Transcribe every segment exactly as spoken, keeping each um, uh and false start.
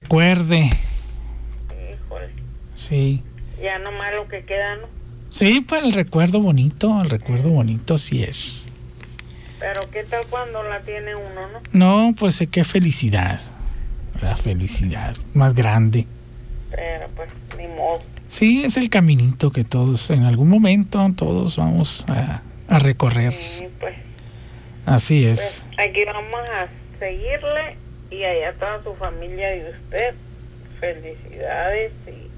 recuerde. Híjole. Sí. Ya nomás lo que queda, ¿no? Sí, pues el recuerdo bonito, el recuerdo bonito sí es. Pero ¿qué tal cuando la tiene uno, no? No, pues sé qué felicidad. La felicidad más grande. Pero pues ni modo. Sí, es el caminito que todos, en algún momento, todos vamos a, a recorrer. Sí, pues. Así es. Pues aquí vamos a seguirle y allá toda su familia y usted. Felicidades y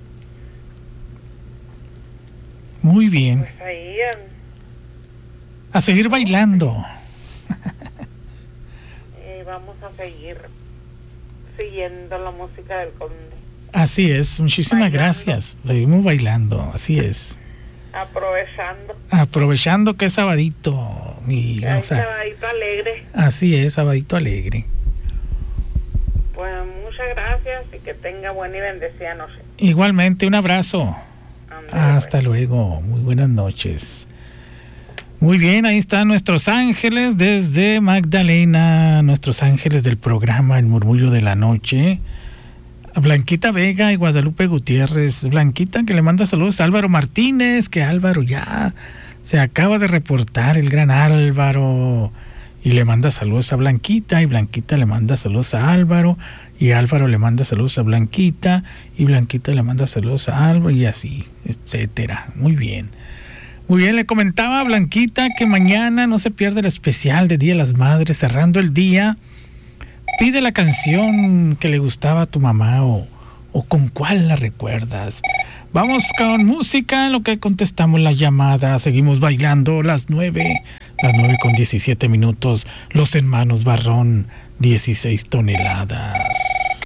muy bien. pues ahí a, a seguir bailando. Y vamos a seguir siguiendo la música del Conde. Así es, muchísimas bailando. Gracias. Seguimos bailando, así es. Aprovechando. Aprovechando que es sabadito. Y, Que o hay sea, sabadito alegre. Así es, sabadito alegre. Pues muchas gracias y que tenga buena y bendecida noche. Igualmente, un abrazo. Andale, Hasta pues. luego, muy buenas noches. Muy bien, ahí están nuestros ángeles desde Magdalena, nuestros ángeles del programa El Murmullo de la Noche. A Blanquita Vega y Guadalupe Gutiérrez. Blanquita que le manda saludos a Álvaro Martínez, que Álvaro ya se acaba de reportar, el gran Álvaro. Y le manda saludos a Blanquita, y Blanquita le manda saludos a Álvaro, y Álvaro le manda saludos a Blanquita, y Blanquita le manda saludos a Álvaro, y así, etcétera. Muy bien. Muy bien, le comentaba a Blanquita que mañana no se pierde el especial de Día de las Madres, cerrando el día. Pide la canción que le gustaba a tu mamá o, o con cuál la recuerdas. Vamos con música en lo que contestamos la llamada. Seguimos bailando las nueve, las nueve con diecisiete minutos. Los hermanos Barrón, dieciséis toneladas.